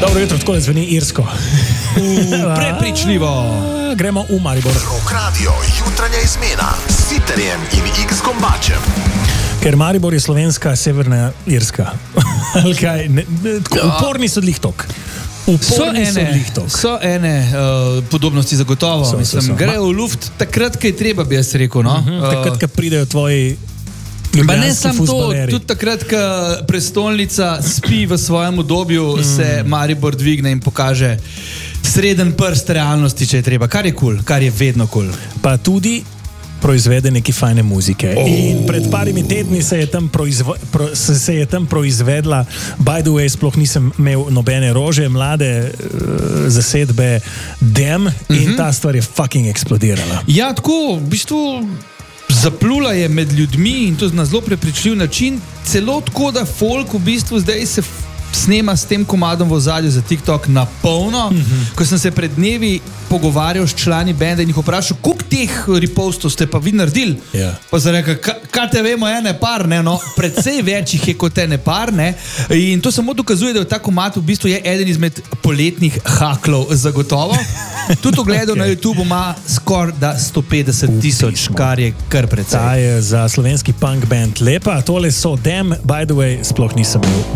Dobro jutro, tako zveni irsko. Prepričljivo. Gremo v Maribor. Rock Radio, jutranja izmena s Siterjem in X Gombačem. Ker Maribor je slovenska, severna Irska. Kaj, uporni so dlih tok. So ene podobnosti zagotovo. Gre v luft takrat, kaj treba, bi jaz rekel. No? Takrat, ko pridejo tvoji Pa ne samo to, fuzbaleri. tudi takrat, ko prestolnica spi v svojem obdobju, se Maribor dvigne in pokaže sreden prst realnosti, če je treba. Kar je kul, kar je vedno kul. Pa tudi proizvede neke fajne muzike. In pred parimi tedni se je tam proizvedla, by the way, sploh nisem imel nobene rože, mlade zasedbe Dem in ta stvar je fucking eksplodirala. Ja, tako, v bistvu zaplula je med ljudmi in to na zelo prepričljiv način, celo tako, da folk v bistvu zdaj se snema s tem komadom v ozadju za TikTok na polno. Ko sem se pred dnevi pogovarjal s člani benda in jih vprašal, koliko teh repostov ste pa vi naredili? Ja. Pa sem rekel, kaj te vemo, ene par, ne? No, predvsej več jih je kot ene par, ne? In to samo dokazuje, da je ta komad v bistvu je eden izmed poletnih haklov zagotovo. Tudi ogledal na YouTube ima skoraj da 150,000, kar je kar precej. Ta je za slovenski punk band lepa. Tole so Dem, by the way, sploh nisem bil